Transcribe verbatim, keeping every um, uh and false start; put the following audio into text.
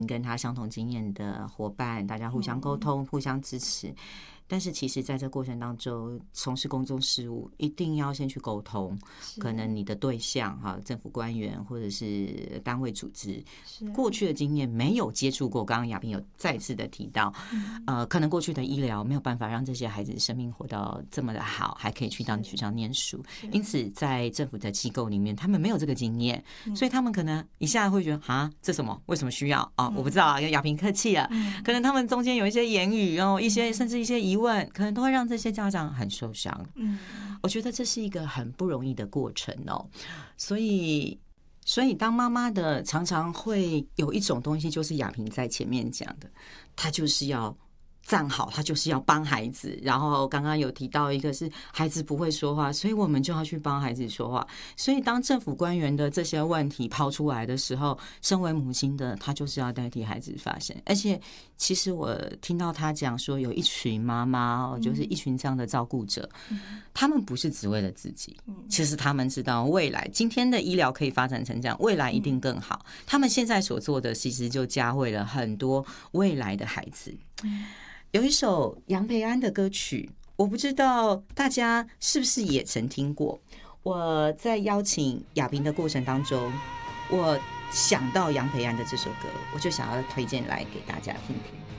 跟他相同经验的伙伴，大家互相沟通、互相支持。但是其实在这过程当中，从事公众事务一定要先去沟通，可能你的对象哈，政府官员或者是单位组织，过去的经验没有接触过。刚刚亚萍有再次的提到，呃，可能过去的医疗没有办法让这些孩子生命活到这么的好，还可以去到学校念书，因此在政府的机构里面，他们没有这个经验，所以他们可能一下会觉得啊，这什么？为什么需要啊？我不知道啊，亚萍客气了，可能他们中间有一些言语，然后一些甚至一些疑问。可能都会让这些家长很受伤。嗯，我觉得这是一个很不容易的过程哦。所以，所以当妈妈的常常会有一种东西，就是亚萍在前面讲的，她就是要站好，他就是要帮孩子。然后刚刚有提到一个是孩子不会说话，所以我们就要去帮孩子说话。所以当政府官员的这些问题抛出来的时候，身为母亲的她就是要代替孩子发声。而且其实我听到他讲说，有一群妈妈，就是一群这样的照顾者，他们不是只为了自己，其实他们知道未来今天的医疗可以发展成这样，未来一定更好。他们现在所做的其实就教会了很多未来的孩子。有一首杨培安的歌曲，我不知道大家是不是也曾听过。我在邀请亚萍的过程当中，我想到杨培安的这首歌，我就想要推荐来给大家听听。